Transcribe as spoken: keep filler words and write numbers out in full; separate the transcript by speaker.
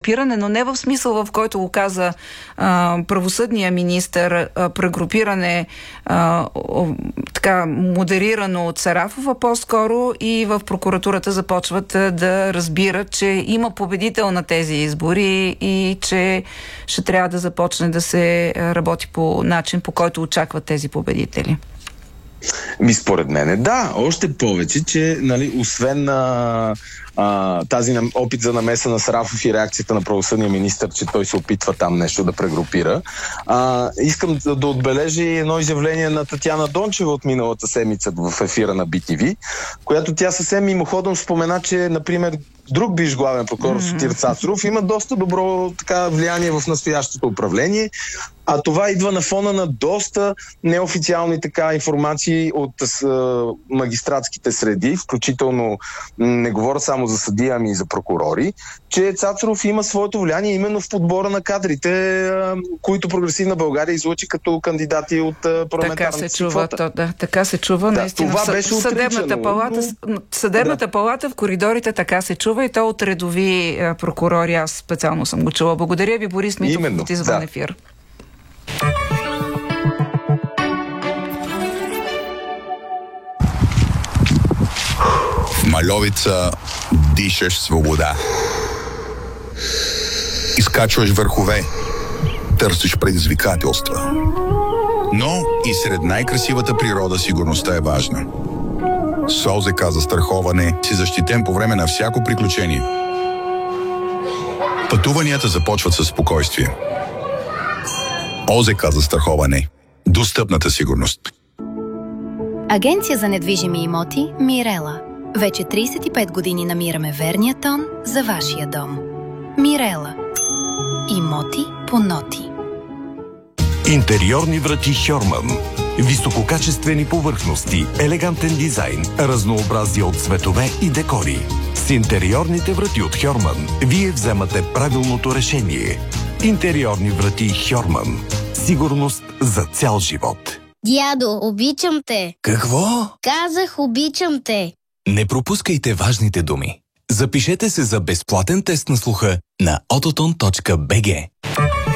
Speaker 1: прегрупиране, но не в смисъл, в който го каза а, правосъдния министър, а, прегрупиране а, о, така модерирано от Сарафова, по-скоро и в прокуратурата започват а, да разбират, че има победител на тези избори и че ще трябва да започне да се работи по начин, по който очакват тези победители.
Speaker 2: Ми според мене, да. Още повече, че нали, освен на а, тази нам, опит за намеса на Сарафов и реакцията на правосъдния министър, че той се опитва там нещо да прегрупира, а, искам да, да отбележа и едно изявление на Татяна Дончева от миналата седмица в ефира на Би Ти Ви, която тя съвсем мимоходом спомена, че, например, друг биш главен прокурор mm-hmm. Сотир Цацаров има доста добро така влияние в настоящото управление, а това идва на фона на доста неофициални така информации от с, магистратските среди, включително не говоря само за съдия, ами и за прокурори, че Цацаров има своето влияние именно в подбора на кадрите, които Прогресивна България излучи като кандидати от парламентарната си квота.
Speaker 1: То, да, така се чува,
Speaker 2: да,
Speaker 1: наистина.
Speaker 2: Това беше
Speaker 1: съдебната палата, но... съдебната да. палата в коридорите така се чува и то от редови прокурори. Аз специално съм го чула. Благодаря ви, Борис Митов, от извън
Speaker 2: да.
Speaker 1: ефир.
Speaker 3: В Мальовица дишаш свобода. Изкачваш върхове, търсиш предизвикателства. Но и сред най-красивата природа сигурността е важна. С О З К застраховане си защитен по време на всяко приключение. Пътуванията започват със спокойствие. О З К застраховане. Достъпната сигурност.
Speaker 4: Агенция за недвижими имоти Мирела. Вече трийсет и пет години намираме верния тон за вашия дом. Мирела. Имоти по ноти.
Speaker 5: Интериорни врати Хьорман. Висококачествени повърхности, елегантен дизайн, разнообразие от цветове и декори. С интериорните врати от Хьорман вие вземате правилното решение. Интериорни врати Хьорман. Сигурност за цял живот.
Speaker 6: Дядо, обичам те.
Speaker 5: Какво?
Speaker 6: Казах, обичам те.
Speaker 5: Не пропускайте важните думи. Запишете се за безплатен тест на слуха на autoton точка би джи.